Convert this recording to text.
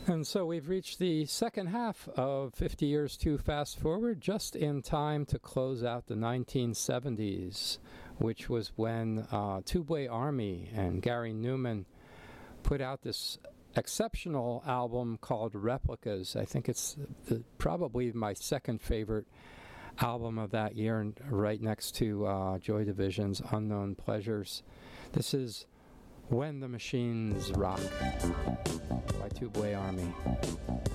And so we've reached the second half of 50 Years Too Fast Forward, just in time to close out the 1970s, which was when Tubeway Army and Gary Newman put out this exceptional album called Replicas. I think it's probably my second favorite album of that year, and right next to Joy Division's Unknown Pleasures. This is When the Machines Rock by Tubeway Army.